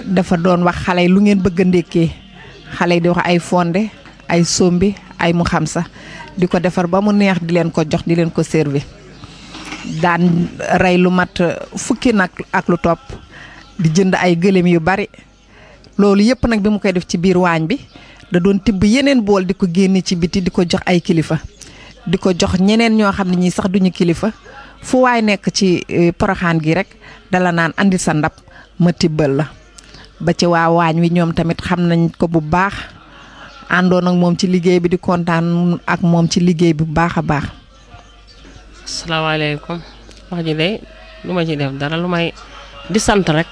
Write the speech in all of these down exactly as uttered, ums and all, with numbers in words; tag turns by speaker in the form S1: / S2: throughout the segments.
S1: dafa doon wax xale yi lu ngeen bëgg a ndékkee xale yi di wax ay fonde ay sombi ay mu xam sa di ko defar ba mu neex di leen ko jox di leen ko servi daan rey lu mat fukki nag ak lu topp di jënd ay gëléem yu bari loolu yëpp nag bi mu koy def ci biir waañ bi da doon tibb yeneen bool di ko génne ci biti di ko jox ay kilifa di ko jox ñeneen ñoo xam ne ñii sax duñu kilifa fu waay nekk ci Porokhane gi rek dala naan andi sa ndab ma tibbal la ba ci waa waañ wi ñoom tamit xam nañ ko bu baax àndoon ak moom ci liggéey bi di kontaan ak moom ci liggéey bi bu baax a baax.
S2: asalaamaaleykum wax ji de lu ma ci def dara lu may di sant rek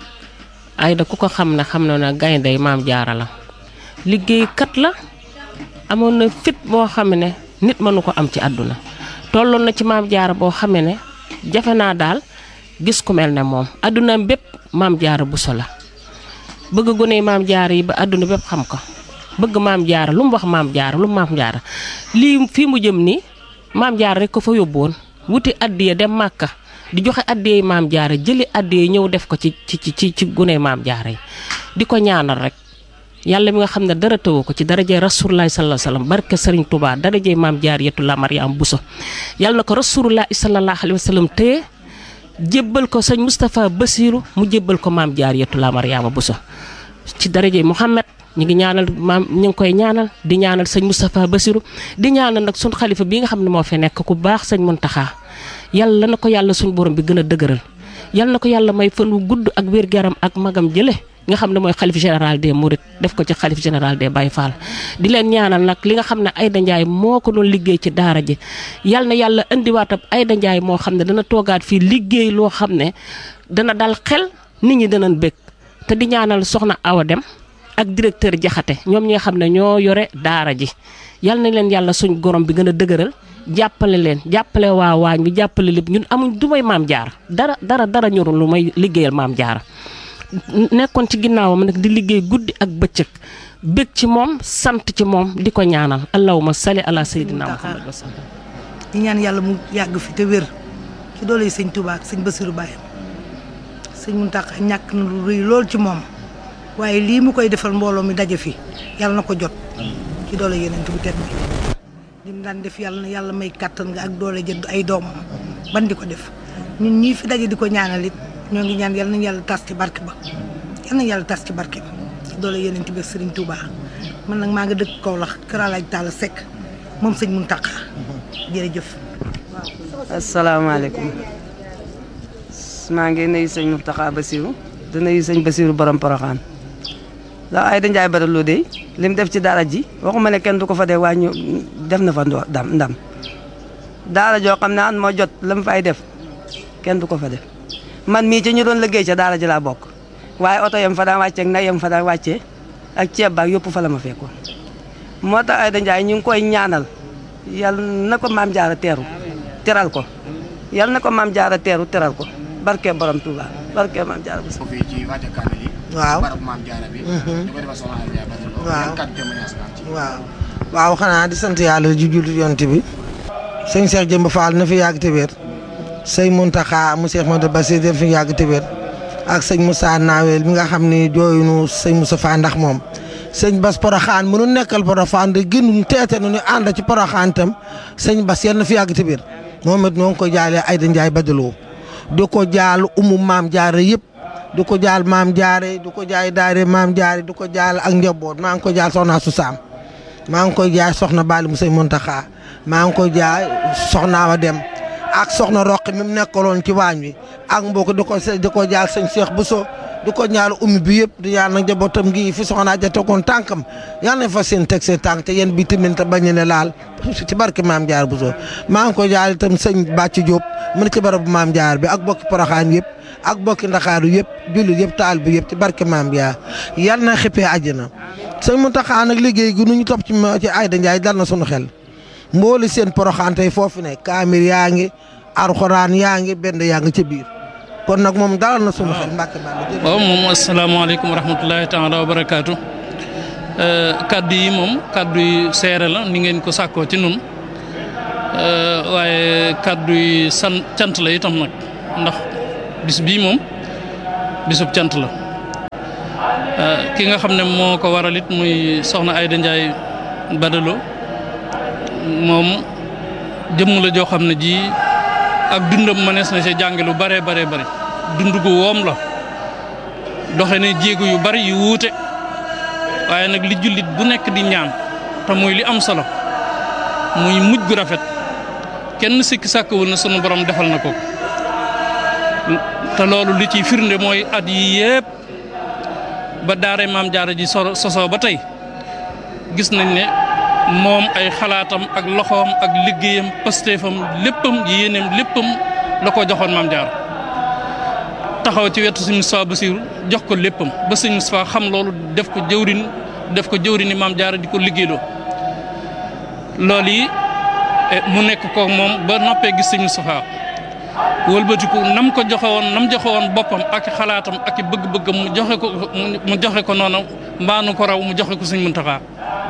S2: Aida ku ko xam ne xam na ne gaynde Maam Jaara la liggéeykat la amoon na fit boo xam ne nit mënu ko am ci àdduna tolloon na ci Maam Jaara boo xam ne jafe naa daal gis ku mel ne moom àdduna bépp Maam Jaara Buso la bëgg gone Maam Jaara yi ba àdduna bépp xam ko bëgg Maam Jaara lu mu wax Maam Jaara lu mu Maam Jaara lii fii mu jëm nii Maam Jaara rek ko fa yóbboon wuti addiya dem Màkka di joxe addiya Maam Jaara jëli addiya ñëw def ko ci ci ci ci gune Maam Jaara yi di ko ñaanal rek yàlla mi nga xam ne dara tëwu ko ci darajee Rasulullah sallallahu alayhi wasallam barke Serigne Touba darajee Maam Jaariyatullah Mariam Bousso yàlla na ko Rasulullah sallallahu alayhi wasallam téye jébbal ko sëñ Moustapha Bassirou mu jébbal ko Maam Jaariyatullah Mariama Bousso ci darajee Mouhamed ñu ngi ñaanal maam ñu ngi koy ñaanal di ñaanal sëñ Moustapha Bassirou di ñaanal nag suñ xalifa bi nga xam ne moo fi nekk ku baax sëñ Muntaxa yàlla na ko yàlla suñ borom bi gën a dëgëral yàlla na ko yàlla may fan wu gudd ak wér-gu-yaram ak magam jële nga xam ne mooy xalif général des Mourides def ko ci xalif général des Baye Fall di leen ñaanal nag li nga xam ne Aida Ndiaye moo ko doon liggéey ci daara ji yàlla na yàlla indiwaatam Aida Ndiaye moo xam ne dana toogaat fii liggéey loo xam ne dana dal xel nit ñi danañ bëgg te di ñaanal soxna Awa Dem ak directeur Jaxate ñoom ñi nga xam ne ñoo yore daara ji yal na leen yàlla suñ gorom bi gën a dëgëral jàppale leen jàppale waa waañ bi jàppale lépp ñun amuñ du may Maam Jaara dara dara dara ñorul lu may liggéeyal Maam Jaara nekkoon ci ginnaawam nag di liggéey guddi ak bëccëg bég ci moom sant ci moom di ko ñaanal allahumma salli ala sayyidina Muhammad wa sallam
S3: di ñaan yàlla mu yàgg fi te wér ci doole yi sëñ Touba ak sëñ Bassirou Baye sëñ Mountakha ñàkk na lu rëy lool ci moom waaye lii mu koy defal mbooloo mi daje fi yàlla na ko jot ci doole yeneen bu tedd bi li mu daan def yàlla na yàlla may kàttan nga ak doole jënd ay doomam ban di ko def ñun ñii fi daje di ko ñaanal it ñoo ngi ñaan yàlla nañu yàlla tas ci barke ba yàlla nañu yàlla tas ci barke ba ci doole yeneen bi Serigne Touba man nag maa nga dëkk Kaolack Kër Alaaj Talla Seck moom sëñ Mountakha jërëjëf.
S4: asalaamaaleykum maa ngi nuyu sëñ Mountakha Bassirou di nuyu sëñ Bassirou borom Porokhane ndax Aida Ndiaye Badara de li mu def ci daara ji waxuma ne kenn du ko fa dee waaye ñu def na fa ndam ndam daara joo xam ne an moo jot la mu fay def kenn du ko fa def man mii ci ñu doon liggéey ca daara ji laa bokk waaye oto yam fa daan wàccee ak nag yam fa daan wàccee ak ceeb baak yëpp fa la ma fekkoon moo tax Aida Ndiaye ñu ngi koy ñaanal yal na ko Maam Jaara teeru teral ko yal na ko Maam Jaara teeru teral ko barke borom Touba barke Maam Jaara bu
S5: waaw waaw waaw waaw xanaa di sant yàlla ju jullit yonent bi sëñ Cheikh Jëmb Fall na fi yàgg te wér sëñ Mountakha mu Cheikh Modou Bassir na fi yàgg te wér ak sëñ Moussa Nawel mi nga xam ne jooyunu sëñ Moussa Fall ndax moom sëñ Bass Porokhane mënu nekkal Porokhane de gënuñ teete nu ñu ànd ci Porokhane tam sëñ Bass yal na fi yàgg te wér moom it noo ngi ko jaalee Aida Ndiaye Badara di ko jaal umu Maam Jaara yëpp du ko jaal Maam Jaare du ko jaay daare Maam Jaare du ko jaal ak njaboot maa ngi ko jaal soxna su saam maa ngi koy jaay soxna Bali mu sëñ Mountakha maa ngi koy jaay soxna Awa Dem ak soxna Roqi mi mu nekkaloon ci waañ wi ak mbokk di ko di ko jaal sëñ Cheikh Bousso di ko ñaal ummi bi yëpp di ñaan nag njabootam gi fi soxna ja tegoon tànkam yal nañ fa seen teg seen tànk te yéen bi tamit te bañ ne laal ci barke Maam Jaara Bousso maa ngi koy jaal itam sëñ Bàcc Diop mu ne ci barabu Maam Jaara bi ak bokki Porokhane yëpp ak bokki Ndakaaru yëpp jullit yëpp taal bi yëpp ci barke Maam Jaara yal na xippee àjjana sëñ Mountakha nag liggéey gi nu ñu topp ci ci Aida Ndiaye dal na sunu xel mbooli seen Porokhane tey foofu ne kaamir yaa ngi alxuraan yaa ngi benn yaa ngi ca biir kon nag moom dalal na sunu xel mbàkke bàll
S6: waaw moom asalaamaaleykum wa rahmatulahi taala wa barakaatu kaddu yi moom kaddu yi seere la ni ngeen ko sàkkoo ci nun waaye kaddu yi san cant la itam nag ndax bis bii moom bisub cant la ki nga xam ne moo ko waral it muy soxna Ayda Ndiaye Badalo moom jëmm la joo xam ne ji ak dundam mënees na ci jànge lu bare bare bare dund gu woom la doxe ne jéego yu bari yu wuute waaye nag li jullit bu nekk di ñaan te muy li am solo muy mujj gu rafet kenn sikki sàkkawul na sunu borom defal na ko te loolu li ciy firnde mooy at yi yépp ba daara Maam Jaara ji so sosoo ba tey gis nañ ne moom ay xalaatam ak loxoom ak liggéeyam pastéefam léppam yéeneem léppam la ko joxoon Maam Jaara taxaw ci wetu Sëñ Moustapha Bassirou jox ko léppam ba Sëñ Moustapha xam loolu def ko jëwrin def ko jëwrini Maam Jaara di ko liggéeyloo loolu yi mu nekk ko moom ba noppee gis Sëñ Moustapha wëlbatiku nam ko joxe woon nam joxe woon boppam ak xalaatam ak bëgg-bëggam mu joxe ko mu joxe ko noonu mbaanu ko raw mu joxe ko Sëñ Muntaxa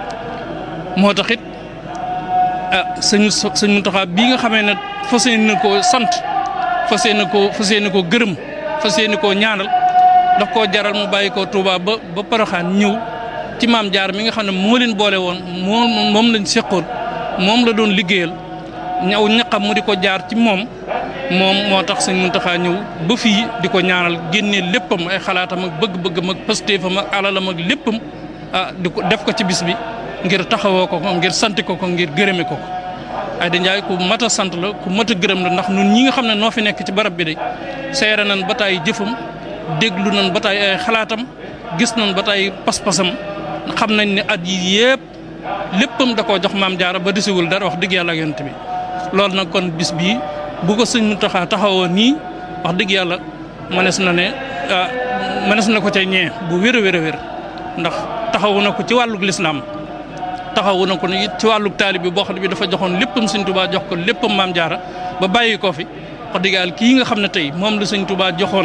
S6: moo tax it ah sëñ Sëñ Muntaxa bii nga xamee ne fas yéene koo sant fas yéene koo fas yéene koo gërëm fas yéene koo ñaanal daf koo jaral mu bàyyi ko Touba ba ba Poroxaan ñëw ci Maam Jaara mi nga xam ne moo leen boole woon moom moom lañ seqoon moom la doon liggéeyal ñaw ñaqam mu di ko jaar ci moom moom moo tax Sëñ Muntaxa ñëw ba fii di ko ñaanal génnee léppam ay xalaatam ak bëgg-bëggam ak pastéefam ak alalam ak léppam ah di ko def ko ci bis bi ngir taxawoo ko ko ngir sant ko ko ngir gërëme ko ko Ayda Ndiaye ku mat a sant la ku mat a gërëm la ndax ñun ñi nga xam ne noo fi nekk ci barab bi de seere nañ ba taay jëfam déglu nañ ba taay ay xalaatam gis nañ ba taay pas-pasam xam nañ ne at yi yépp léppam da koo jox Maam Jaara ba desiwul dara wax dëgg yàlla ak yonent bi loolu nag kon bis bii bu ko Sëñ Muntaxa taxawoo nii wax dëgg yàlla mënees na ne mënees na ko ca ñee bu wér a wér a wér ndax taxawu na ko ci wàllug lislaam taxawu na ko it ci wàllug taalib bi boo xam ne bi dafa joxoon léppam Sëñ Tuubaa jox ko léppam Maam Jaara ba bàyyi ko fi wax dëgg yàlla kii nga xam ne tey moom la Sëñ Tuubaa joxoon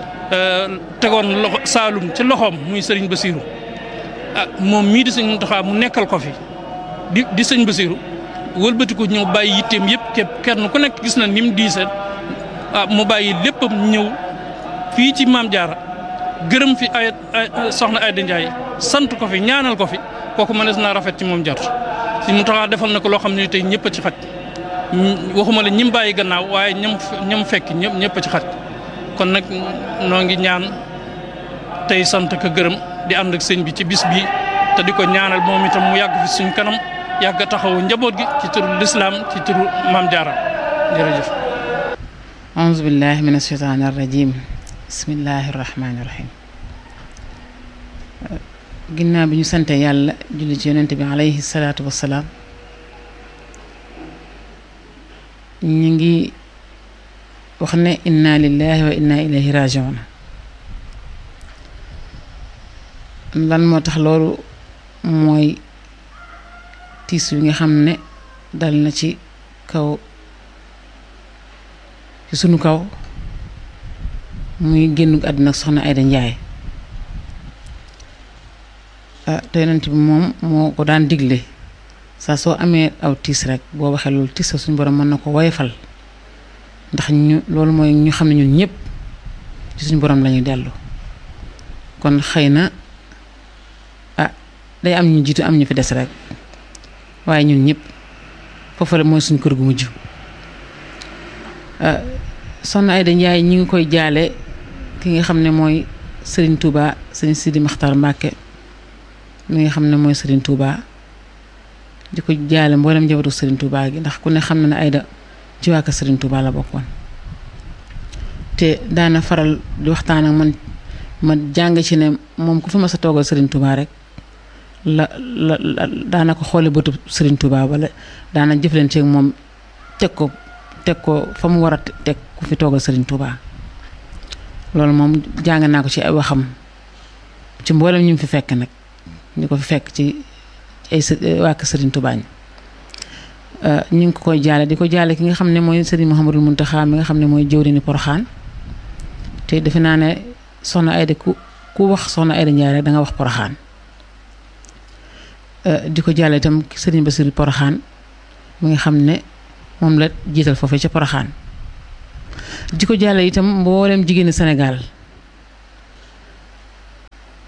S6: tegoon loxo Saalum ci loxoom muy Sëriñ Bassirou ah moom mii di Sëñ Muntaxa mu nekkal ko fi di di Sëñ Bassirou wëlbatiku ñëw bàyyi yitteem yëpp képp kenn ku nekk gis na ni mu diisee ah mu bàyyi léppam ñëw fii ci Maam Jaara gërëm fi ay soxna Ayda Ndiaye sant ko fi ñaanal ko fi kooku mënees naa rafet ci moom jot Sëñ Muntaxa defal na ko loo xam ne tey ñëpp a ci xaj waxuma la ñim bàyyi gannaaw waaye ñam ñam fekk ñëpp ñëpp a ci xaj kon nag noo ngi ñaan tey sant ko gërëm di ànd ak sëñ bi ci bis bi te di ko ñaanal moom itam mu yàgg fi suñ kanam yàgg taxawu njaboot gi ci turu lislaam ci turu Maam Jaara jërëjëf.
S7: auzu billahi min asheytaani arrajim bismillahi rahmaani rahim ginnaaw bi ñu sante yàlla julli ci yonent bi alayhi salaatu wassalaam ñu ngi wax ne inna lillahi wa inna ilayhi rajiun lan moo tax loolu mooy tiis wi nga xam ne dal na ci kaw ci sunu kaw muy génn àdduna soxna Ayda Ndiaye te yonent bi moom moo ko daan digle saa soo amee aw tiis rek boo waxee loolu tiis suñu borom mën na ko woyofal ndax ñu loolu mooy ñu xam ne ñun ñëpp ci suñu borom lañuy dellu kon xëy na ah day am ñu jiitu am ñu fi des rek waaye ñun ñëpp foofu la mooy suñu kër gu mujj soxna Ayda Ndiaye ñi ngi koy jaale ki nga xam ne mooy Serigne Touba Serigne Sidi Maxtar Mbàkke mi nga xam ne mooy Serigne Touba di ko jaale mboolem njabootu Serigne Touba gi ndax ku ne xam na ne Ayda ci waa kër Serigne Touba la bokkoon te daana faral di waxtaan ak man ma jàng ci ne moom ku fi ma sa toogal Serigne Touba rek la la daana ko xoole bëtu Serigne Touba wala daana jëflanteeg moom teg ko teg ko fa mu war a teg ku fi toogal Serigne Touba loolu moom jàng naa ko ci ay waxam ci mboolem ñu fi fekk nag ñu ko fi fekk ci ay waa kër Serigne Touba ñi ñu ngi ko koy jaale di ko jaale ki nga xam ne mooy Serigne Mouhamadou Mountakha mi nga xam ne mooy jëwriñu Poroxaan te defe naa ne soxna Ayda ku ku wax soxna Ayda Ndiaye rek da nga wax Poroxaan di ko jaale itam Serigne Bassirou Poroxaan mi nga xam ne moom la jiital foofu ca Poroxaan di ko jaale itam mboolem jigéenu Sénégal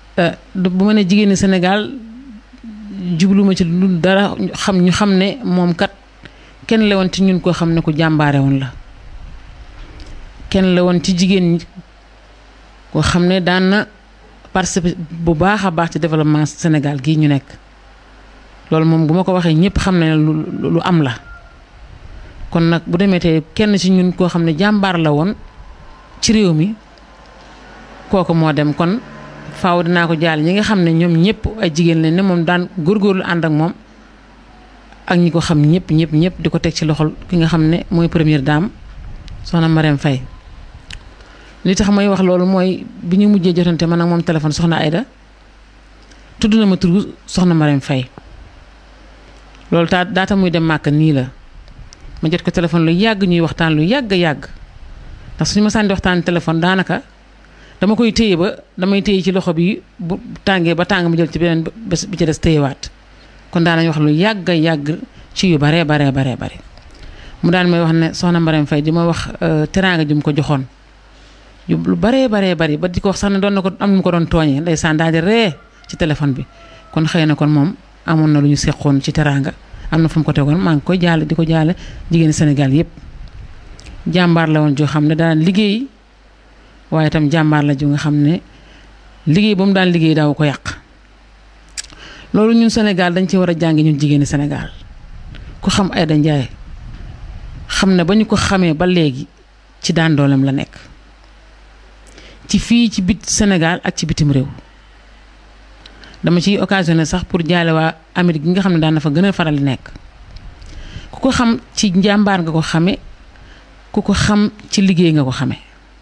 S7: bu ma ne jigéeni Sénégal jubluma ci lu dara xam ñu xam ne moom kat kenn la woon ci ñun koo xam ne ku jàmbaare woon la kenn la woon ci jigéen ñi koo xam ne daan na participer bu baax a baax ci développement Sénégal gii ñu nekk loolu moom bu ma ko waxee ñëpp xam ne lu lu am la kon nag bu demee tey kenn ci ñun koo xam ne jàmbaar la woon ci réew mi kooku moo dem kon faaw dinaa ko jaal ñi nga xam ne ñoom ñëpp ay jigéen lañ ne moom daan góorgóorlu ànd ak moom ak ñi ko xam ñëpp ñëpp ñëpp di ko teg ci loxol ki nga xam ne mooy première dame soxna Marème Faye li tax may wax loolu mooy bi ñu mujjee jotante man ak moom téléphone soxna Aïda tudd na ma turu soxna Marème Faye loolu taa daata muy dem màkk nii la ma jot ko téléphone lu yàgg ñuy waxtaan lu yàgg yàgg ndax suñu ma sànni waxtaan téléphone daanaka dama koy téye ba damay téye ci loxo bi bu tàngee ba tàng ma jël ci beneen bés bi ci des téyewaat kon daanañ wax lu yàgg yàgg ci yu baree baree baree bare mu daan may wax ne soxna Marème Faye di ma wax teraanga ju mu ko joxoon yu lu baree baree bari ba di ko wax sax ne doon na ko am nu mu ko doon tooñee ndeysaan daal di ree ci téléphone bi kon xëy na kon moom amoon na lu ñu seqoon ci teraanga am na fu mu ko tegoon maa ngi koy jaale di ko jaale jigéeni Sénégal yépp jàmbaar la woon joo xam ne daan liggéey waaye itam jàmbaar la ju nga xam ne liggéey ba mu daan liggéey daaw ko yàq loolu ñun Sénégal dañ ci war a jàngi ñun jigéeni Sénégal ku xam Aïda Ndiaye xam ne ba ñu ko xamee ba léegi ci daan dooleem la nekk ci fii ci bit Sénégal ak ci bitim réew dama ciy occasionné sax pour jaale waa Amérique gi nga xam ne daan na fa gën a faral di nekk ku ko xam ci njàmbaar nga ko xame ku ko xam ci liggéey nga ko xame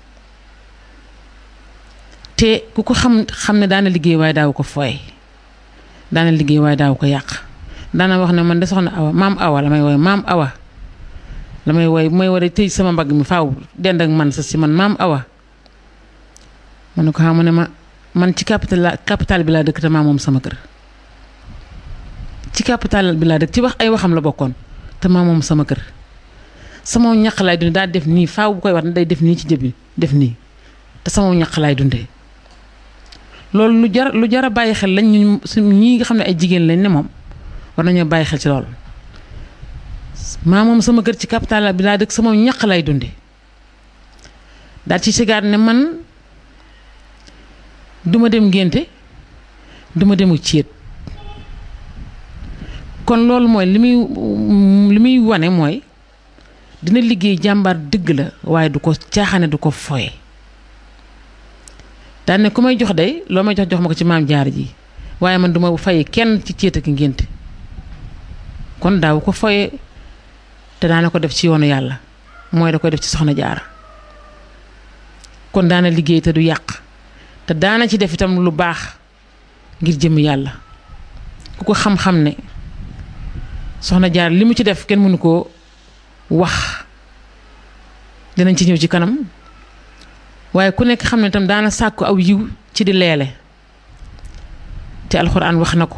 S7: te ku ko xam xam ne daana liggéey waaye daaw ko fooy daana liggéey waaye daaw ko yàq daana wax ne man de soxna Awa maam Awa la may wooy maam Awa la may wooy bu may war a tëj sama mbagg mi faaw dend ak man sa si man maam Awa ma ne ko xam ne ma man ci capital capital bi laa dëkk te maa moom sama kër ci capital bi laa dëkk ci wax ay waxam la bokkoon te maa moom sama kër sama ñaq laay dundee daal def nii faaw bu koy wax ne day def nii ci jëbi def nii te sama ñaq laay dundee loolu lu jar lu jar a bàyyi xel lañ ñu ñii nga xam ne ay jigéen lañ ne moom war nañoo bàyyi xel ci loolu maa moom sama kër ci capital bi laa dëkk sama ñaq laay dundee daal ci sigaar ne man duma dem ngénte duma demu céet kon loolu mooy li muy li muy wane mooy dina liggéey jàmbaar dëgg la waaye du ko caaxaane du ko foye daan ne ku may jox day loo may jox jox ma ko ci maam jaar ji waaye man duma faye kenn ci céet ak ngénte kon daaw ko foye te daana ko def ci yoonu yàlla mooy da koy def ci soxna jaara kon daana liggéey te du yàq te daana ci def itam lu baax ngir jëm yàlla ku ko xam-xam ne soxna jaar li mu ci def kenn mënu koo wax dinañ ci ñëw ci kanam waaye ku nekk xam ne itam daana sàkku aw yiw ci di leele te alxuraan wax na ko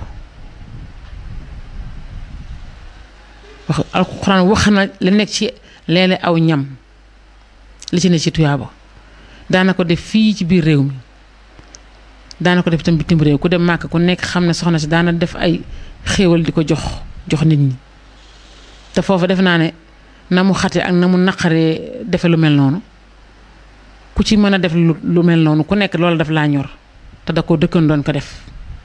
S7: wax alxuraan wax na li nekk ci leele aw ñam li ci ne ci tuyaaba daana ko def fii ci biir réew mi daana ko def itam bitim réew ku dem màkk ku nekk xam ne soxna si daana def ay xéewal di ko jox jox nit ñi te foofu def naa ne na mu xate ak na mu naqaree defe lu mel noonu ku ci mën a def lu mel noonu ku nekk loolu daf laa ñor te da ko dëkkan doon ko def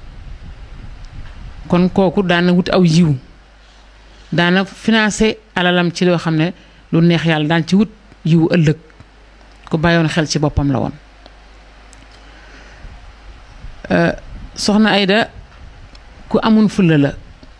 S7: kon kooku daana wut aw yiw daana financé alalam ci loo xam ne lu neex yàlla daan ci wut yiw ëllëg ku bàyyoon xel ci boppam la woon soxna Aïda ku amun fulla la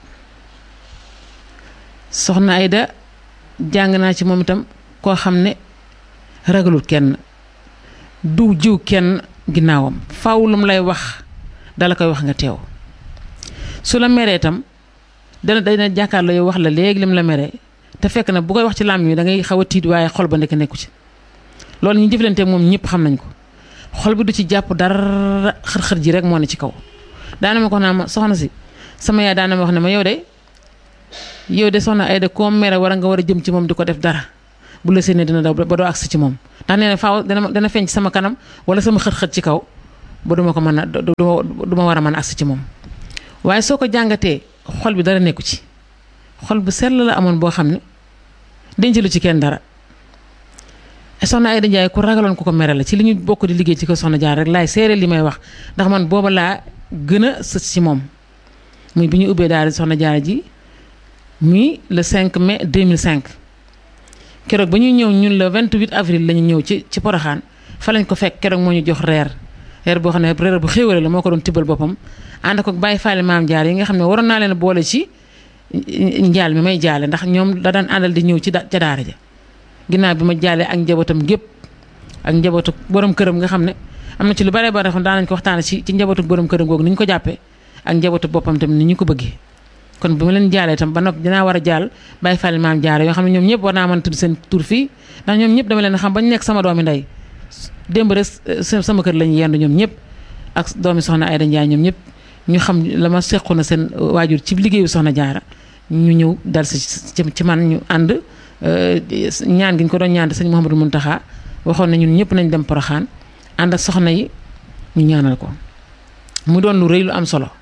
S7: soxna Aïda jàng naa ci moom itam koo xam ne ragalul kenn du jiw kenn ginnaawam faaw lu mu lay wax dala koy wax nga teew su la meree itam dana dana jàkkaarloo yow wax la léegi lim la meree te fekk na bu koy wax ci làmmiñ wi da ngay xaw a tiit waaye xol ba nekk nekku ci loolu ñu jëflante moom ñëpp xam nañ ko xol bi du ci jàpp dara xër-xër ji rek moo ne ci kaw daana ma ko naa ma soxna si sama yaay daana ma wax ne ma yow de yow de soxna Aïda koo mere war a nga war a jëm ci moom di ko def dara bu la séenee dina daw ba doo agsi ci moom ndax nee na faaw dana dana feeñ ci sama kanam wala sama xët-xët ci kaw ba duma ko mën a du ma war a mën a agsi ci moom waaye soo ko jàngatee xol bi dara nekku ci xol bu sell la amoon boo xam ne denc lu ci kenn dara soxna Aïda Ndiaye ku ragaloon ku ko mere la ci li ñu bokk di liggéey ci ko soxna Jaara rek laay seere li may wax ndax man booba laa gën a sës ci moom muy bi ñu ubbee daal soxna Jaara ji muy le cinq mai deux mille cinq keroog ba ñuy ñëw ñun le vingt-huit avril la ñu ñëw ci ci Porokhane fa lañ ko fekk keroog moo ñu jox reer reer boo xam ne reer bu xéwale la moo ko doon tibbal boppam ànd ko bàyyi faale maam Jaara yi nga xam ne waroon naa leen boole ci njaal mi may jaale ndax ñoom da daan àndal di ñëw ci ca daara ja ginnaaw bi ma jaalee ak njabootam gépp ak njabootu borom këram nga xam ne am na ci lu bare bare xam daan nañ ko waxtaane ci ci njabootu borom këram googu ni ñu ko jàppee ak njabootu boppam tamit ni ñu ko bëggee kon bi ma leen jaalee tam ba noppi dinaa war a jaal bàyyi fàlle maam Jaara yoo xam ne ñoom ñëpp war naa mën a tudd seen tur fii ndax ñoom ñëpp dama leen xam ba ñu nekk sama doomi ndey démb rek sama kër lañu yendu ñoom ñëpp ak doomi soxna Aïda Ndiaye ñoom ñëpp ñu xam la ma sequ na seen waajur ci liggéeyu soxna Jaara ñu ñëw dal si ci man ñu ànd ñaan gi ñu ko doon ñaan sëñ Mouhamadou Mountakha waxoon na ñun ñëpp nañ dem Porokhane ànd ak soxna yi ñu ñaanal ko mu doon lu rëy lu am solo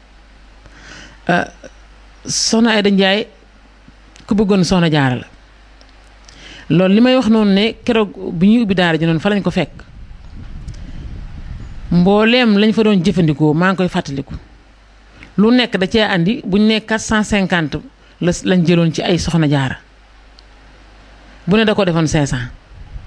S7: soxna Aïda Ndiaye ku bëggoon soxna Jaara la loolu li may wax noonu ne keroog bi ñuy ubbi daara ji noonu fa lañ ko fekk mbooleem lañ fa doon jëfandikoo maa ngi koy fàttaliku lu nekk da cee andi buñ ne quatre cent cinquante la lañ jëloon ci ay soxna Jaara bu ne da ko defoon cinq cent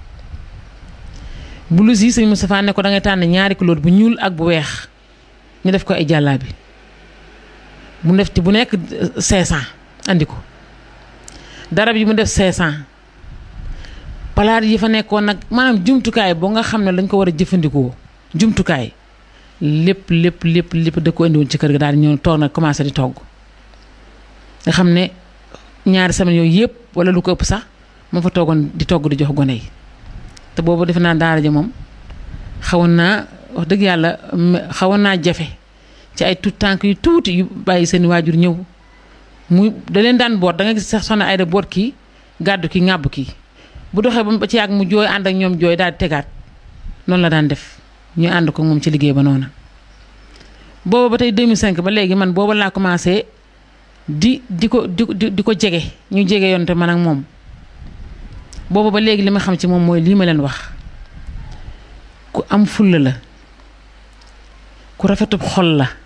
S7: blouse yi sëñ Moustapha ne ko da ngay tànn ñaari couleur bu ñuul ak bu weex ñu def ko ay jàllaabi bu def ci bu nekk cinq cent andi ko darab yi mu def cinq cent palaat yi fa nekkoon nag maanaam jumtukaay boo nga xam ne dañ ko war a jëfandikoo jumtukaay lépp lépp lépp lépp da ko indiwoon ci kër ga daal di ñëw toog nag commencé di togg nga xam ne ñaari semaine yooyu yëpp wala lu ko ëpp sax moo fa toogoon di togg di jox gone yi te boobu defe naa daara ja moom xawoon naa wax dëgg yàlla xawoon naa jafe ci ay tout tànk yu tuuti yu bàyyi seen waajur ñëw muy da leen daan boot da nga gis sax soxna Aïda boot kii gàddu ki ŋàbb kii bu doxee ba ci yàgg mu jooy ànd ak ñoom jooy daal di tegaat noonu la daan def ñu ànd ko moom ci liggéey ba noonu booba ba tey deux mille cinq ba léegi man booba laa commencé di di ko di di ko jege ñu jege yoon te man ak moom booba ba léegi li ma xam ci moom mooy lii ma leen wax ku am fulla la ku rafetub xol la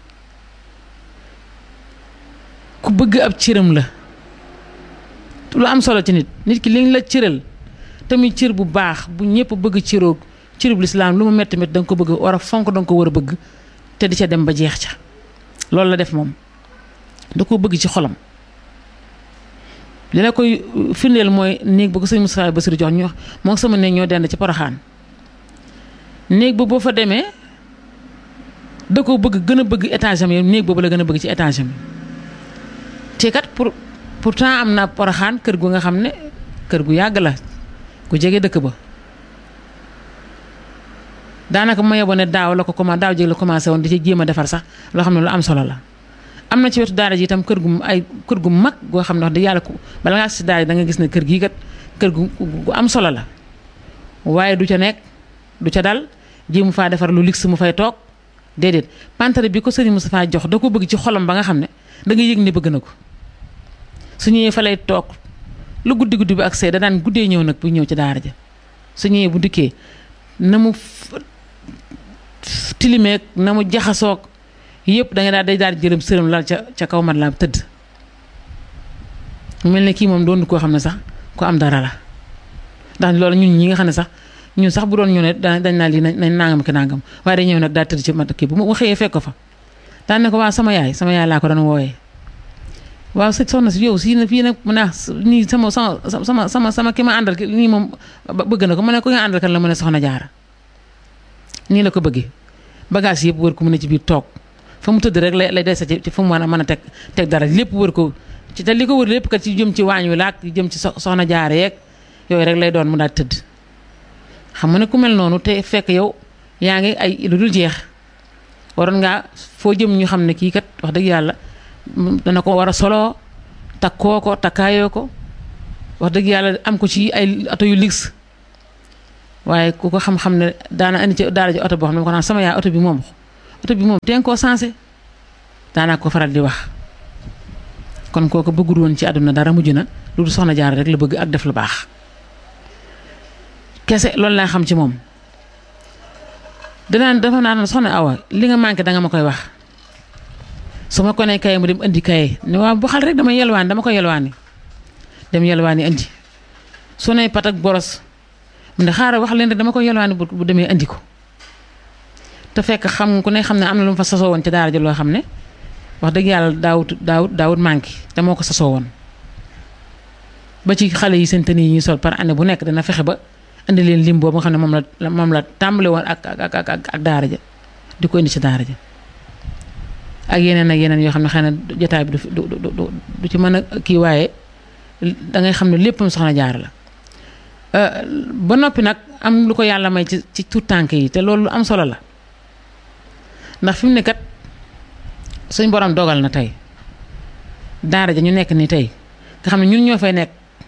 S7: ku bëgg ab cëram la lu am solo ci nit nit ki liñ la cëral tamit cër bu baax bu ñëpp bëgg cëroog cërub lislaam lu mu metti metti da nga ko bëgg war a fonk da nga ko war a bëgg te di ca dem ba jeex ca loolu la def moom da ko bëgg ci xolam li la koy firndeel mooy néeg ba ko sëñ Moustapha Bassirou jox ñu moo sama néeg ñoo dend ci Porokhane néeg ba boo fa demee da ko bëgg gën a bëgg étage am yi néeg boobu la gën a bëgg ci étage am te kat pour pourtant am na Porokhane kër gu nga xam ne kër gu yàgg la ku jege dëkk ba daanaka ma yeboo ne daaw la ko commencé daaw jéeg la commencé woon di ci jéem a defar sax loo xam ne lu am solo la am na ci wetu daara ji itam kër gu ay kër gu mag goo xam ne wax dëgg yàlla ku bala ngaa si daara ji da nga gis ne kër gii kat kër gu gu am solo la waaye du ca nekk du ca dal jéemu faa defar lu luxe mu fay toog déedéet pantare bi ko Serigne Moustapha jox da ko bëgg ci xolam ba nga xam ne da nga yëg ne bëgg na ko su ñëwee fa lay toog lu guddi guddi bi ak see da daan guddee ñëw nag bu ñëw ci daara ja su ñëwee bu dikkee na mu tilimeeg na mu jaxasoog yëpp da nga daal day daal di jërëm sërëm lal ca ca kaw mat laa tëdd mel ne kii moom doon koo xam ne sax ku am dara la ndax loolu ñun ñi nga xam ne sax ñun sax bu doon ñu ne dañ naa lii nañ nangam ki nangam waaye day ñëw nag daal tëdd ci mat kii bu ma xëyee fekk ko fa daan ne ko waaw sama yaay sama yaay laa ko doon wooyee waaw sëñ soxna si yow si na fii nag mu ne nii sama sama sama sama sama ki ma àndal nii moom bëgg na ko mu ne ko nga àndal kan la mu ne soxna Jaara nii la ko bëggee bagage yëpp wër ko mu ne ci biir toog fa mu tëdd rek lay lay dese ci fa mu mën a mën a teg teg dara lépp wër ko ci te li ko wër lépp kat ci jëm ci waañ wi laak jëm ci soxna Jaara yeeg yooyu rek lay doon mu daal tëdd xam nga ne ku mel noonu te fekk yow yaa ngi ay lu dul jeex waroon ngaa foo jëm ñu xam ne kii kat wax dëgg yàlla dana ko war a soloo takkoo ko takkaayoo ko wax dëgg yàlla am ko ci ay oto yu luxe waaye ku ko xam-xam ne daana andi ci daara ji oto boo xam ne ko naan sama yaay oto bi moom oto bi moom teen koo sensé daanaa ko faral di wax kon kooku bëggul woon ci àdduna dara mujj na lu dul soxna Jaara rek la bëgg ak def lu baax kese loolu laa xam ci moom danaa dafa naan soxna Awa li nga manqué danga ma koy wax su ma ko nee kaye mu dem indi kaye ne waaw bu xal rek dama yelwaani dama ko yelwaani dem yelwaani indi su ne pat ak boros mu ne xaaral wax leen rek dama ko yelwaani bu demee indi ko te fekk xam ku ne xam ne am na lu mu fa sasoo woon ci daara ji loo xam ne wax dëgg yàlla daawut daawut daawut manqué te moo ko sasoo woon ba ci xale yi seen tenue yi ñuy sol par année bu nekk dana fexe ba indi leen lim boobu nga xam ne moom la moom la tàmbale woon ak ak ak ak daara ja di ko indi ci daara ja ak yeneen ak yeneen yoo xam ne xëy na jotaay bi du du du du ci mën a kii waaye da ngay xam ne léppam soxna Jaara la ba noppi nag am lu ko yàlla may ci ci tout tànk yi te loolu lu am solo la ndax fi mu ne kat suñ borom dogal na tey daara ja ñu nekk ni tey nga xam ne ñun ñoo fay nekk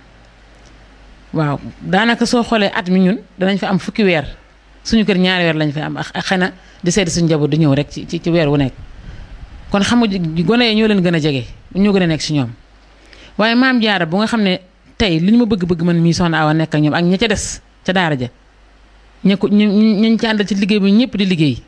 S7: waaw daanaka soo xoolee at mi ñun danañ fa am fukki weer suñu kër ñaari weer lañ fa am ak xëy na di seeti suñu njaboot di ñëw rek ci ci weer wu nekk kon xam nga gone yi ñoo leen gën a jege ñoo gën a nekk si ñoom waaye maam Jaara bu nga xam ne tey li ñu ma bëgg-bëgg man mii soxna Awa nekk ak ñoom ak ña ca des ca daara ja ña ko ñu ñu ci àndal ci liggéey bi ñëpp di liggéey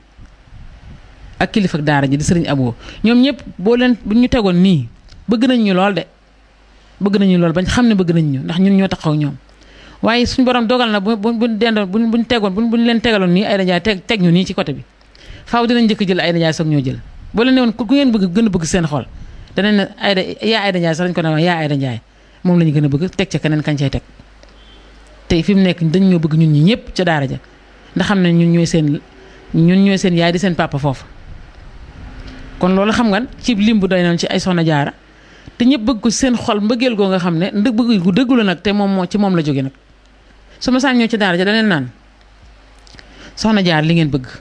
S7: ak kilifa ak daara ji di sëriñ Abo ñoom ñëpp boo leen bu ñu tegoon nii bëgg nañ ñu lool de bëgg nañu lool bañ xam ne bëgg nañ ñu ndax ñun ñoo taxaw ñoom waaye suñu borom dogal na bu bu bu dendoon bu buñ tegoon bu buñ leen tegaloon nii Aïda Ndiaye teg teg ñu nii ci côté bi faaw dinañ njëkk jël Aïda Ndiaye soog ñoo jël boo leen ne woon ku ngeen bëgg gën a bëgg seen xol danañ ne Aïda yaa Aïda Ndiaye sax dañ ko ne yaa Aïda Ndiaye moom la ñu gën a bëgg teg ca keneen kañ cay teg tey fi mu nekk dañ ñoo bëgg ñun ñi ñëpp ca daara ja ndax xam ne ñun ñooy seen ñun ñooy seen yaay di seen papa foofu kon loolu xam nga ci lim bu doy noonu ci ay soxna Jaara te ñëpp bëgg ko seen xol mbëggeel goo nga xam ne ndëg bëgg gu dëggu la nag te moom moo ci moom la jóge nag su ma saan ñëw ci daara ja daneen naan soxna Jaara li ngeen bëgg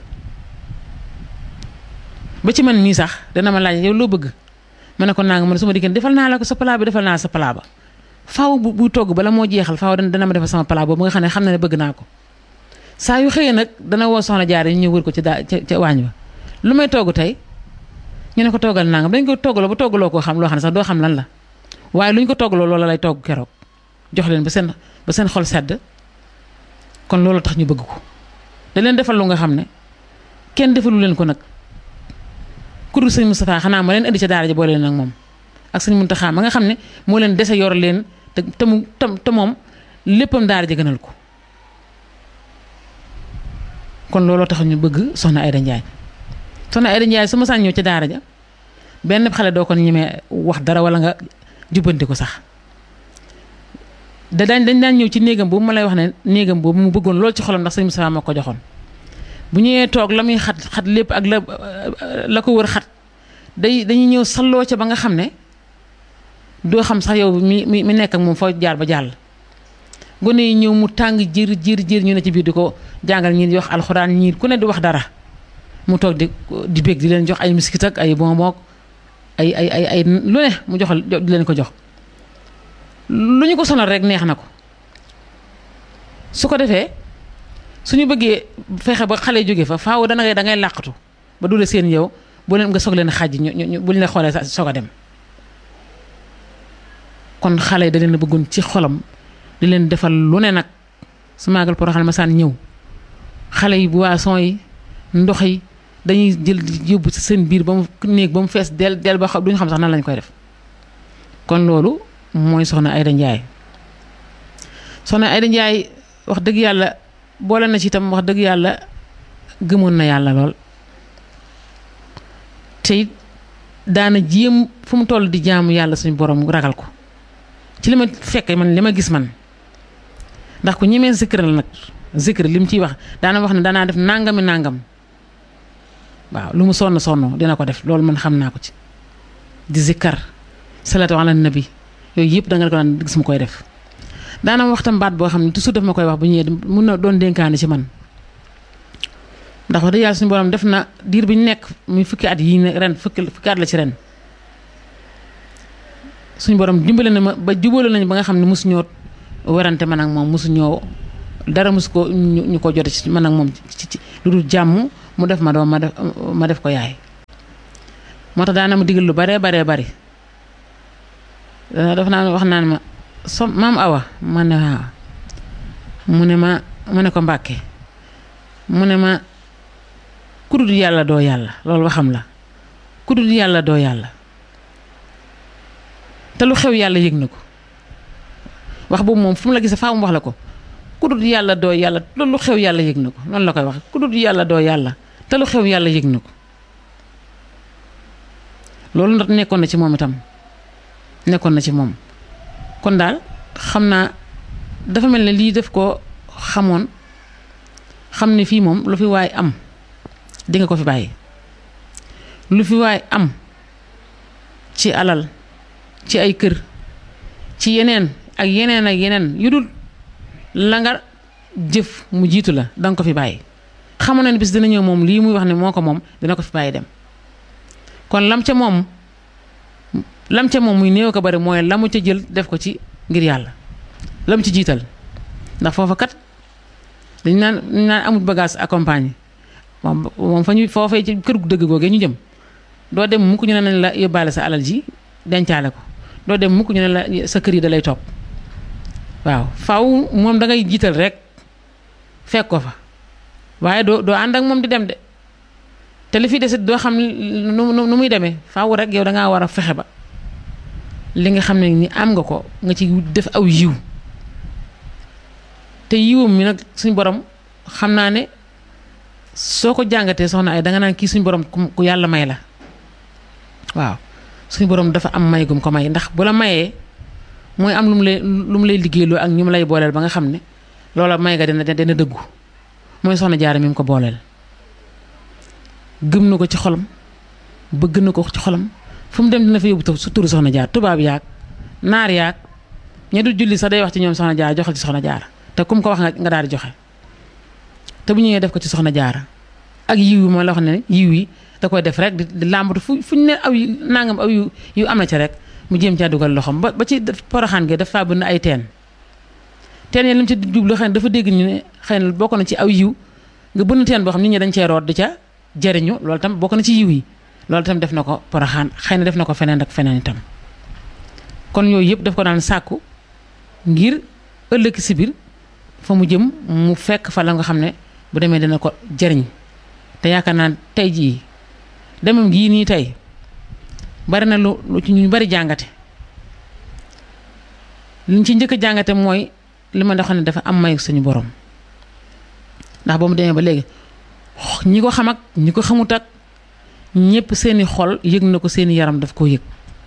S7: ba ci man mii sax dana ma laaj yow loo bëgg ma ne ko naa nga man su ma diggéen defal naa la ko sa palaa bi defal naa sa palaa ba faaw bu bu togg bala moo jeexal faaw dana ma defal sama palaa boobu nga xam ne xam na ne bëgg naa ko saa yu xëyee nag dana woo soxna Jaara ñu ñëw wër ko ci daa ca ca waañ wa lu may togg tey ñu ne ko toggal nangam dañ ko toggaloo ba toggaloo koo xam loo xam ne sax doo xam lan la waaye lu ñu ko toggaloo loola lay togg keroog jox leen ba seen ba seen xol sedd kon loolu tax ñu bëgg ko da leen defal lu nga xam ne kenn defalu leen ko nag ku dul sëñ Moustapha xanaa ma leen indi ca daara ja boole leen ak moom ak sëñ Muntaxa ma nga xam ne moo leen dese yor leen te te mu te moom léppam daara ja gënal ko kon looloo tax ñu bëgg soxna Aïda Ndiaye soxna Aïda Ndiaye su ma saan ñëw ca daara ja benn xale doo ko ñemee wax dara wala nga jubbanti ko sax da daañ dañ daan ñëw ci néegam boobu ma lay wax ne néegam boobu mu bëggoon lool ci xolam ndax sëñ Moustapha moo ko joxoon bu ñëwee toog la muy xat xat lépp ak la la ko wër xat day dañuy ñëw salloo ca ba nga xam ne doo xam sax yow mi mi mi nekk ak moom foo jaar ba jàll gone yi ñëw mu tàng jër jër jër ñu ne ci biir di ko jàngal ñii di wax alxuraan ñii ku ne di wax dara mu toog di di bég di leen jox ay miskit ak ay bonbon ay ay ay ay lu ne mu joxal di leen ko jox lu ñu ko sonal rek neex na ko su ko defee suñu bëggee fexe ba xale jóge fa faaw dana ngay da ngay làqatu ba dule seen yow bu leen nga soog leen xàjj ñu ñu buñ la xoolee soog a dem kon xale yi da leen a bëggoon ci xolam di leen defal lu ne nag su maagal Porokhane ma saan ñëw xale yi boisson yi ndox yi dañuy jël yóbbu ci seen biir ba mu néeg ba mu fees del del ba xam duñu xam sax nan lañ koy def kon loolu mooy soxna Aïda Ndiaye soxna Aïda Ndiaye wax dëgg yàlla boole na ci itam wax dëgg yàlla gëmoon na yàlla lool te it daana jéem fu mu toll di jaamu yàlla suñu borom ragal ko ci li ma fekke man li ma gis man ndax ku ñemee zikr la nag zikr li mu ciy wax daana wax ne daanaa def nangami nangam waaw lu mu sonn sonn dina ko def loolu man xam naa ko ci di zikkar salatu ala nabi yooyu yëpp da nga ko daan gis mu koy def daana waxtam baat boo xam ne toujours daf ma koy wax bu ñëwee mun na doon dénkaane ci man ndax wax dëgg yàlla suñu borom def na diir bi ñu nekk muy fukki at yi ren fukki fukki at la ci ren suñu borom dimbale na ma ba jubale nañu ba nga xam ne mosu ñoo werante man ak moom mosu ñoo dara mus ko ñu ko jote ci man ak moom ci ci lu dul jàmm mu def ma doom ma def ma def ko yaay moo tax daana ma digal lu baree baree bari daf naa wax naan ma so maam Awa ma ne waaw mu ne ma mu ne ko Mbàkke mu ne ma ku dul yàlla doo yàlla loolu waxam la ku dul yàlla doo yàlla te lu xew yàlla yëg na ko wax boobu moom fu mu la gisee faa mu wax la ko ku dul yàlla doo yàlla te lu xew yàlla yëg na ko noonu la koy wax ku dul yàlla doo yàlla te lu xew yàlla yëg na ko loolu nag nekkoon na ci moom itam nekkoon na ci moom kon daal xam naa dafa mel ne lii def ko xamoon xam ne fii moom lu fi waay am di nga ko fi bàyyi lu fi waay am ci alal ci ay kër ci yeneen ak yeneen ak yeneen yu dul la nga jëf mu jiitu la danga ko fi bàyyi xamoon na ne bis dina ñëw moom lii muy wax ne moo ko moom dina ko fi bàyyi dem kon lam ca moom lam ca moom muy néew ko bari mooy la mu ca jël def ko ci ngir yàlla lam ci jiital ndax foofa kat dañ naan dañ naan amul bagage accompagné moom moom fa ñu foofee ci kër gu dëgg googee ñu jëm doo dem mukk ñu ne nañ la yóbbaale sa alal ji dencaale ko doo dem mukk ñu ne la sa kër yi da lay topp waaw faaw moom da ngay jiital rek fekk ko fa waaye doo doo ànd ak moom di dem de te li fi desit doo xam nu nu muy demee faaw rek yow da ngaa war a fexe ba li nga xam ne ni am nga ko nga ci def aw yiw te yiwam mi nag suñ borom xam naa ne soo ko jàngatee soxna ay danga naan kii suñ borom ku yàlla may la waaw suñ borom dafa am may gum ko may ndax bu la mayee mooy am lu mu lay lu mu lay liggéeyloo ak ñu mu lay booleel ba nga xam ne loola may nga dina dina dëggu mooy soxna Jaara mi mu ko booleel gëm na ko ci xolam bëgg na ko ci xolam fu mu dem dina fa yóbbu su turu soxna Jaara tubaab yaag naar yaag ña du julli sax day wax ci ñoom soxna Jaara joxal ci soxna Jaara te kum ko wax nga daal di joxe te bu ñëwee def ko ci soxna Jaara ak yiw yi ma la wax ne yiw yi da koy def rek di làmbatu fu fu ñu ne aw yu nangam aw yu yu am na ci rek mu jéem caa dugal loxoom ba ba ci Poroxaan gi dafa bënn ay teen teen yi li mu ci jublu xëy na dafa dégg ñu ne xëy na bokk na ci aw yiw nga bënn teen boo xam nit ñi dañ cee root di ca jëriñu loolu tam bokk na ci yiw yi loolu tam def na ko Poroxaan xëy na def na ko feneen ak feneen itam kon yooyu yëpp daf ko daan sàkku ngir ëllëg si biir fa mu jëm mu fekk fa la nga xam ne bu demee dina ko jëriñ te yaakaar naa tey jii demam gii nii tey bari na lu lu ci ñu bari jàngate liñ ci njëkk a jàngate mooy li ma xam ne dafa am mayu suñu borom ndax ba mu demee ba léegi ñi ko xam ak ñi ko xamut ak ñëpp seeni xol yëg na ko seeni yaram daf koo yëg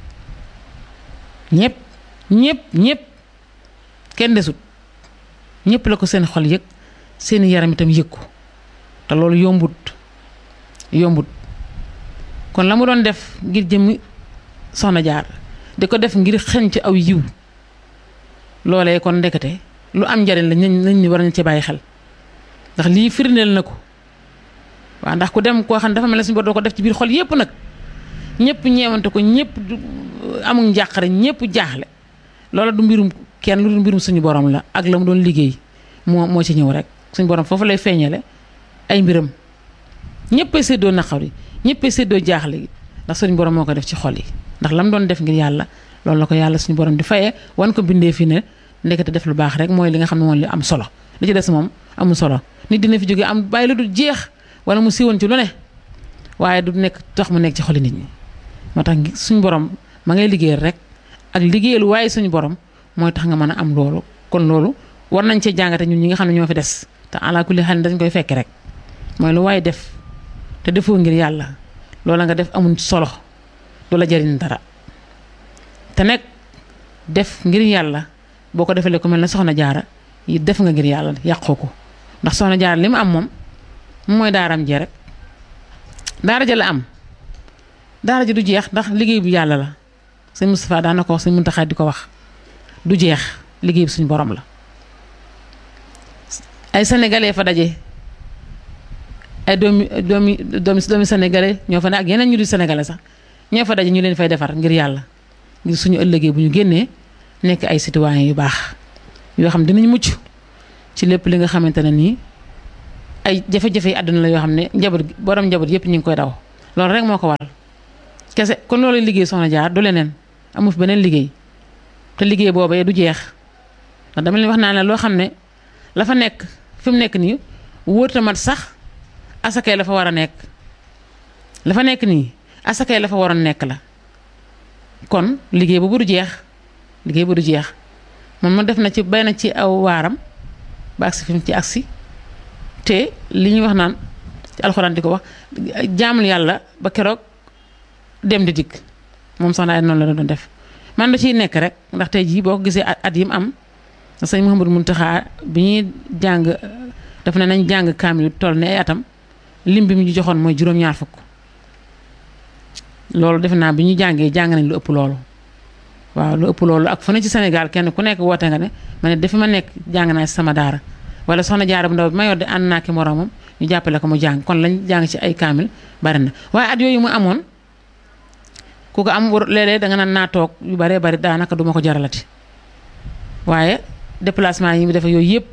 S7: ñëpp ñëpp ñëpp kenn desut ñëpp la ko seen xol yëg seeni yaram itam yëg ko te loolu yombut yombut kon la mu doon def ngir jëmmi soxna Jaar di ko def ngir xeñ ci aw yiw loolee kon ndekete lu am njariñ la nañ ni war nañ ci bàyyi xel ndax lii firndeel na ko waaw ndax ku dem koo xam ne dafa mel ne suñu bor doo ko def ci biir xol yépp nag ñëpp ñeewante ko ñëpp amul njàqare ñëpp jaaxle loola du mbirum kenn lu du mbirum suñu borom la ak la mu doon liggéey moo moo ci ñëw rek suñu borom foofu lay feeñale ay mbiram ñëppay séddoo naqar yi ñëppay séddoo jaaxle gi ndax suñu borom moo ko def ci xol yi ndax la mu doon def ngir yàlla loolu la ko yàlla suñu borom di fayee wan ko bindee fi ne ndekete def lu baax rek mooy li nga xam ne moom li am solo li ci des moom amul solo nit dina fi jóge am bàyyi lu du jeex wala mu siiwoon ci lu ne waaye du nekk tax mu nekk ci xoli nit ñi moo tax suñu borom ma ngay liggéeyal rek ak liggéeyal waaye suñu borom mooy tax nga mën a am loolu kon loolu war nañ cee jàngate ñun ñi nga xam ne ñoo fi des te ala kulli xel dañ koy fekk rek mooy lu waaye def te defoo ngir yàlla loola nga def amul solo du la jariñ dara te nekk def ngir yàlla boo ko defalee ku mel ne soxna Jaara yi def nga ngir yàlla yàqoo ko ndax soxna Jaara li mu am moom mooy daaram jee rek daara ja la am daara ji du jeex ndax liggéey bu yàlla la sëñ Moustapha daan na ko wax sëñ Muntaxa di ko wax du jeex liggéey bi suñu borom la ay sénégalais fa daje ay doomi doomi doomi doomi sénégalais ñoo fa ne ak yeneen ñu di sénégalais sax ñoo fa daje ñu leen fay defar ngir yàlla ngir suñu ëllëgee bu ñu génnee nekk ay citoyens yu baax yoo xam dinañ mucc ci lépp li nga xamante ne nii ay jafe-jafe yi àdduna la yoo xam ne njaboot borom njaboot yëpp ñu ngi koy daw loolu rek moo ko waral kese kon loolu liggéey soxna jaar du leneen amu fi beneen liggéey te liggéey boobee du jeex ndax dama leen wax naa ne loo xam ne la fa nekk fi mu nekk nii wóorta mat sax asakay la fa war a nekk la fa nekk nii asakay la fa waroon nekk la kon liggéey boobu du jeex liggéey bu du jeex moom ma def na ci bay na ci aw waaram ba agsi fi mu ci agsi te li ñuy wax naan ci alxuraan di ko wax jaamul yàlla ba keroog dem di dikk moom soxna ay noonu la doon def man da ciy nekk rek ndax tey jii boo ko gisee at yi mu am sëñ Mouhamadou Mountakha bi ñuy jàng daf ne nañ jàng kaamil toll ne ay atam lim bi mu ñu joxoon mooy juróom-ñaar fukk loolu defe naa bi ñu jàngee jàng nañ lu ëpp loolu waaw lu ëpp loolu ak fu ne ci Sénégal kenn ku nekk woote nga ne ma ne dafa ma nekk jàng naa ci sama daara wala soxna jaara bu ndaw bi ma yor de ànd naa ki moroomam ñu jàppale ko mu jàng kon lañ jàng ci ay kaamil bari na waaye at yooyu mu amoon ku ko am léeg-léeg danga naan naa toog yu baree bari daanaka duma ko jaralati waaye déplacement yi mu def yooyu yëpp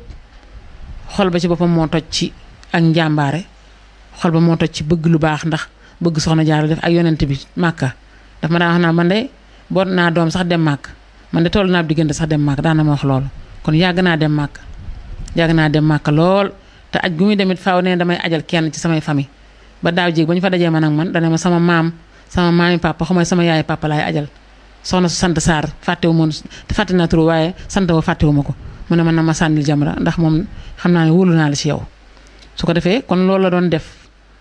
S7: xol ba ci boppam moo toj ci ak njàmbaare xol ba moo toj ci bëgg lu baax ndax bëgg soxna jaara def ak yonent bi màkka daf ma daan wax naa man de boot naa doom sax dem màkk man de toll naa diggante sax dem màkk daan na ma wax loolu kon yàgg naa dem màkk yàgg naa dem màkk lool te aj gu muy demit faaw ne damay ajal kenn ci samay famille ba daaw jéeg ba ñu fa dajee man ak man dana ma sama maam sama maami papa xamay sama yaay papa laay ajal soxna su sant Sarr fàttewu moon fàtte naa turu waaye sant wa fàttewu ma ko mu ne man na ma sànnil jamra ndax moom xam naa ne wóolu naa la ci yow su ko defee kon loolu la doon def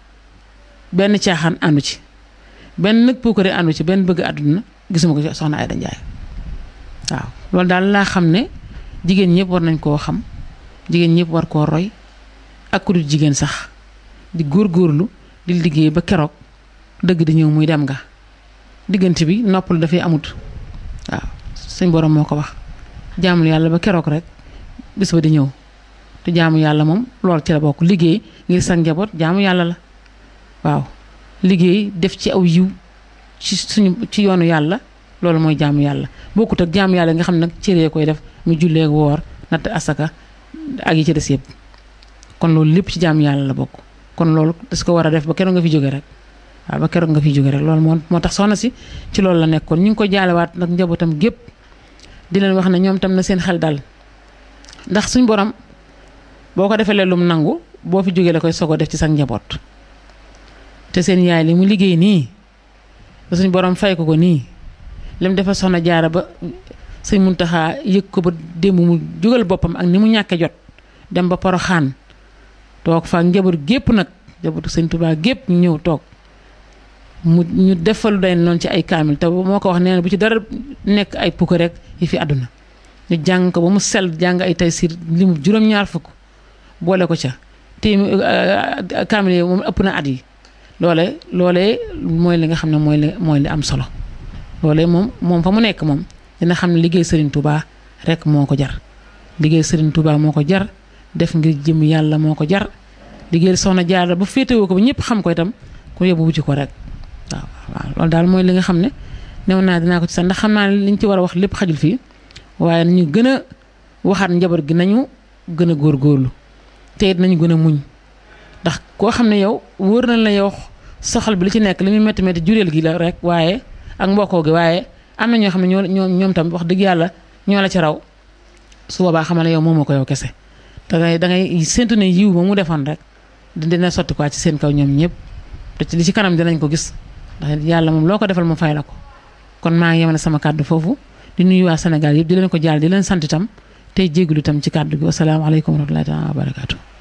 S7: benn caaxaan àndu ci benn nag puukare àndu ci benn bëgg àdduna gisuma ko ci soxna Aïda Ndiaye waaw loolu daal laa xam ne jigéen ñëpp war nañ koo xam jigéen ñëpp war koo roy ak ku dul jigéen sax di góorgóorlu di liggéey ba keroog dëgg di ñëw muy dem nga diggante bi noppal dafay amut waaw suñ borom moo ko wax jaamul yàlla ba keroog rek bis ba di ñëw te jaamu yàlla moom loolu ci la bokk liggéey ngir sa njaboot jaamu yàlla la waaw liggéey def ci aw yiw ci suñu ci yoonu yàlla loolu mooy jaamu yàlla bokkut ak jaamu yàlla nga xam nag cëree koy def mu jullee woor natt asaka ak yi ci des yëpp kon loolu lépp ci jaamu yàlla la bokk kon loolu das ko war a def ba keroog nga fi jóge rek waaw ba keroog nga fi jóge rek loolu moo moo tax soxna si ci loolu la nekkoon ñu ngi ko jaalewaat nag njabootam gépp di leen wax ne ñoom tam na seen xel dal ndax suñ borom boo ko defee lum nangu boo fi jógee la koy sogo def ci sa njaboot te seen yaay li mu liggéey nii ba suñ borom fay ko ko nii lim defal soxna jaara ba sëñ Muntaxa yëg ko ba démb mu jógal boppam ak ni mu ñàkke jot dem ba Poroxaan toog fa njaboot gépp nag njabootu sëñ Tuubaa gépp ñu ñëw toog mu ñu defalu day noonu ci ay kaamil te moo ko wax nee na bu ci dara nekk ay pukk rek yi fi àdduna ñu jàng ko ba mu sell jàng ay taysiir li mu juróom-ñaar fukk boole ko ca te kaamil yi moom ëpp na at yi loole loolee mooy li nga xam ne mooy li mooy li am solo loolee moom moom fa mu nekk moom dina xam ne liggéey Serigne Touba rek moo ko jar liggéey Serigne Touba moo ko jar def ngir jëm yàlla moo ko jar liggéey soxna Jaara ba féetewoo ko ba ñëpp xam ko itam ku yóbbu wuti ko rek waaw waaw loolu daal mooy li nga xam ne new naa dinaa ko ci sax ndax xam naa ne liñ ci war a wax lépp xajul fii waaye nañu gën a waxaat njaboot gi nañu gën a góorgóorlu te it nañu gën a muñ ndax koo xam ne yow wóor na la yow soxal bi li ci nekk li muy métti métti jureel gi la rek waaye ak mbokkoo gi waaye am na ñoo xam ne ñoo ñoo ñoom tam wax dëgg yàlla ñoo la ci raw su boobaa xamal ne yow moomoo ko yow kese da ngay da ngay séntu ne yiw ba mu defoon rek dina sotti quoi ci seen kaw ñoom ñëpp te ci li ci kanam dinañ ko gis ndax yàlla moom loo ko defal mu fay la ko kon maa ngi yemale sama kàddu foofu di nuyu waa Sénégal yëpp di leen ko jaal di leen sant itam tey jégalu itam ci kàddu gi wasalaamaaleykum wa rahmatullahi taala wa barakaatu